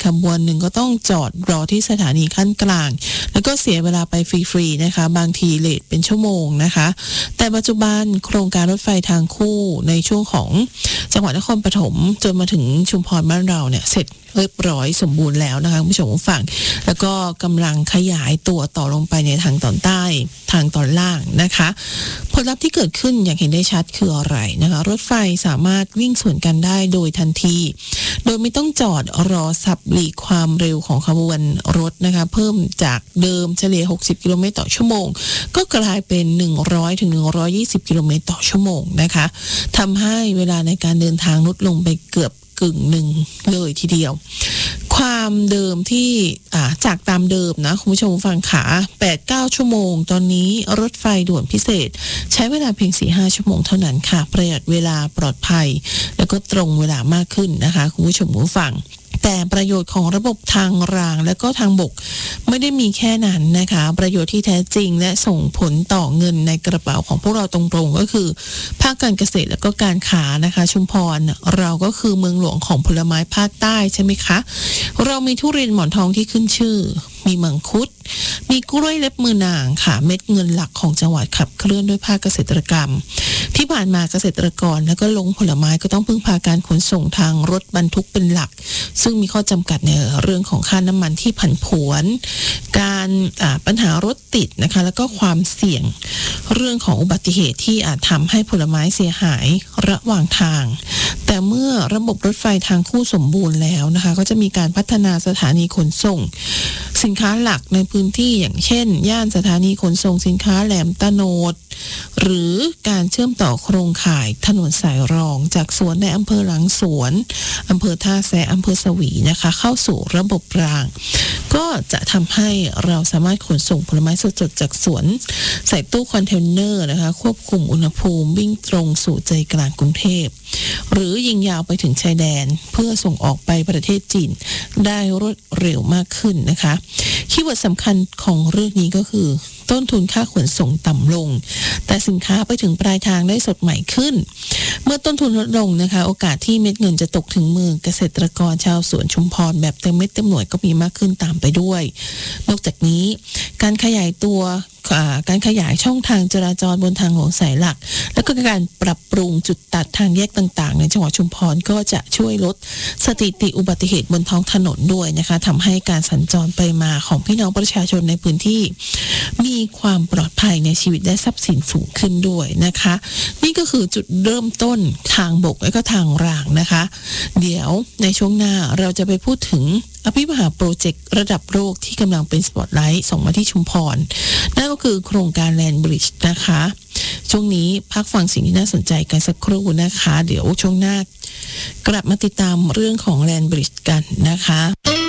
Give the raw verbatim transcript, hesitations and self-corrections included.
ขบวนหนึ่งก็ต้องจอดรอที่สถานีขั้นกลางแล้วก็เสียเวลาไปฟรีๆนะคะบางทีเลทเป็นชั่วโมงนะคะแต่ปัจจุบันโครงการรถไฟทางคู่ในช่วงของจังหวัดนครปฐมจนมาถึงชุมพรบ้านเราเนี่ยเสร็จเรียบร้อยสมบูรณ์แล้วนะคะคุณผู้ชมผู้ฟังแล้วก็กำลังขยายตัวต่อลงไปในทางตอนใต้ทางตอนล่างนะคะผลลัพธ์ที่เกิดขึ้นอย่างเห็นได้ชัดคืออะไรนะคะรถไฟสามารถวิ่งสวนกันได้โดยทันทีโดยไม่ต้องจอดรอสับหลีกความเร็วของขบวนรถนะคะเพิ่มจากเดิมเฉลี่ยหกสิบกิโลเมตรต่อชั่วโมงก็กลายเป็นหนึ่งร้อยถึงหนึ่งร้อยยี่สิบกิโลเมตรต่อชั่วโมงนะคะทำให้เวลาในการเดินทางลดลงไปเกือบกึ่งหนึ่งเลยทีเดียวความเดิมที่อ่าจากตามเดิมนะคุณผู้ชมฟังขา แปดถึงเก้า ชั่วโมงตอนนี้รถไฟด่วนพิเศษใช้เวลาเพียง สี่ถึงห้า ชั่วโมงเท่านั้นค่ะประหยัดเวลาปลอดภัยแล้วก็ตรงเวลามากขึ้นนะคะคุณผู้ชมผู้ฟังแต่ประโยชน์ของระบบทางรางและก็ทางบกไม่ได้มีแค่นั้นนะคะประโยชน์ที่แท้จริงและส่งผลต่อเงินในกระเป๋าของพวกเราตรงๆก็คือภาคการเกษตรและก็การค้านะคะชุมพรเราก็คือเมืองหลวงของผลไม้ภาคใต้ใช่ไหมคะเรามีทุเรียนหมอนทองที่ขึ้นชื่อมีมังคุดมีกล้วยเล็บมือนางค่ะเม็ดเงินหลักของจังหวัดขับเคลื่อนด้วยภาคเกษตรกรรมที่ผ่านมาเกษตรกรและก็ลงผลไม้ก็ต้องพึ่งพาการขนส่งทางรถบรรทุกเป็นหลักซึ่งมีข้อจำกัดในเรื่องของค่าน้ำมันที่ผันผวนการปัญหารถติดนะคะแล้วก็ความเสี่ยงเรื่องของอุบัติเหตุที่อาจทำให้ผลไม้เสียหายระหว่างทางแต่เมื่อระบบรถไฟทางคู่สมบูรณ์แล้วนะคะก็จะมีการพัฒนาสถานีขนส่งสินค้าหลักในพื้นที่อย่างเช่นย่านสถานีขนส่งสินค้าแหลมตะโนดหรือการเชื่อมต่อโครงข่ายถนนสายรองจากสวนในอำเภอหลังสวนอำเภอท่าแซะอำเภอสวีนะคะเข้าสู่ระบบรางก็จะทำให้เราสามารถขนส่งผลไม้สดๆจากสวนใส่ตู้คอนเทนเนอร์นะคะควบคุมอุณหภูมิวิ่งตรงสู่ใจกลางกรุงเทพหรือยิงยาวไปถึงชายแดนเพื่อส่งออกไปประเทศจีนได้รวดเร็วมากขึ้นนะคะคีย์เวิร์ดสำคัญของเรื่องนี้ก็คือต้นทุนค่าขนส่งต่ำลงแต่สินค้าไปถึงปลายทางได้สดใหม่ขึ้นเมื่อต้นทุนลดลงนะคะโอกาสที่เม็ดเงินจะตกถึงมือเกษตรกรชาวสวนชุมพรแบบเต็มเม็ดเต็มหน่วยก็มีมากขึ้นตามไปด้วยนอกจากนี้การขยายตัวการขยายช่องทางจราจรบนทางหลวงสายหลักและก็การปรับปรุงจุดตัดทางแยกต่างๆในจังหวัดชุมพรก็จะช่วยลดสถิติอุบัติเหตุบนท้องถนนด้วยนะคะทำให้การสัญจรไปมาของพี่น้องประชาชนในพื้นที่มีความปลอดภัยในชีวิตและทรัพย์สินสูงขึ้นด้วยนะคะนี่ก็คือจุดเริ่มต้นทางบกและก็ทางรางนะคะเดี๋ยวในช่วงหน้าเราจะไปพูดถึงอภิมหาโปรเจกต์ระดับโลกที่กำลังเป็นสปอตไลท์ส่งมาที่ชุมพรนั่นก็คือโครงการแลนด์บริดจ์นะคะช่วงนี้พักฟังสิ่งที่น่าสนใจกันสักครู่นะคะเดี๋ยวช่วงหน้ากลับมาติดตามเรื่องของแลนด์บริดจ์กันนะคะ